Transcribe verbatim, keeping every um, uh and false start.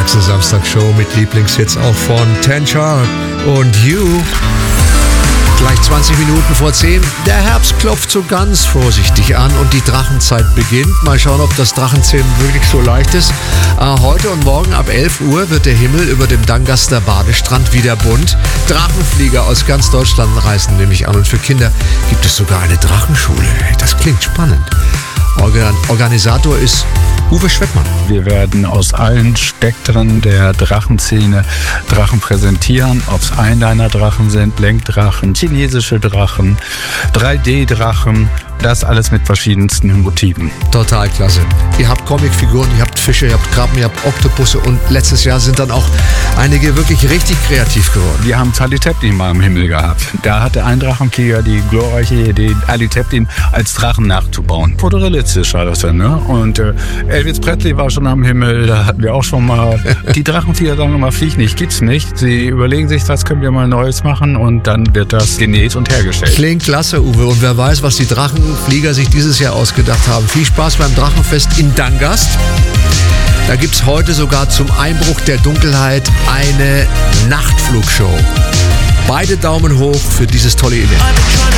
nächste Samstagsshow mit Lieblingshits auch von Ten Sharp und You. Gleich zwanzig Minuten vor zehn. Der Herbst klopft so ganz vorsichtig an und die Drachenzeit beginnt. Mal schauen, ob das Drachenzähmen wirklich so leicht ist. Äh, heute und morgen ab elf Uhr wird der Himmel über dem Dangaster Badestrand wieder bunt. Drachenflieger aus ganz Deutschland reisen nämlich an und für Kinder gibt es sogar eine Drachenschule. Das klingt spannend. Organ- Organisator ist Uwe Schweppmann. Wir werden aus allen Spektren der Drachenszene Drachen präsentieren, ob es Einliner-Drachen sind, Lenkdrachen, chinesische Drachen, drei D-Drachen, das alles mit verschiedensten Motiven. Total klasse. Ihr habt Comicfiguren, ihr habt Fische, ihr habt Krabben, ihr habt Oktopusse und letztes Jahr sind dann auch einige wirklich richtig kreativ geworden. Wir haben Ali Teptin mal im Himmel gehabt. Da hatte ein Drachenkrieger die glorreiche Idee, Ali Teptin als Drachen nachzubauen. Fotorealistisch war das dann, ne? Und äh, Elvis Presley war schon am Himmel, da hatten wir auch schon mal. Die Drachenflieger sagen immer, flieg nicht, gibt's nicht. Sie überlegen sich, was können wir mal Neues machen und dann wird das genäht und hergestellt. Klingt klasse, Uwe. Und wer weiß, was die Drachenflieger sich dieses Jahr ausgedacht haben. Viel Spaß beim Drachenfest in Dangast. Da gibt's heute sogar zum Einbruch der Dunkelheit eine Nachtflugshow. Beide Daumen hoch für dieses tolle Event.